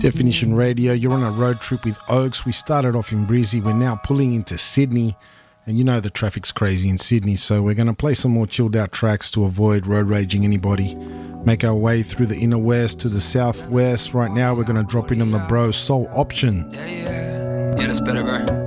Definition Radio, you're on a road trip with Oaks. We started off in Breezy, we're now pulling into Sydney, and you know the traffic's crazy in Sydney, so we're going to play some more chilled out tracks to avoid road raging anybody. Make our way through the inner west to the southwest. Right now we're going to drop in on the bro Soul Option. Yeah, that's better, bro.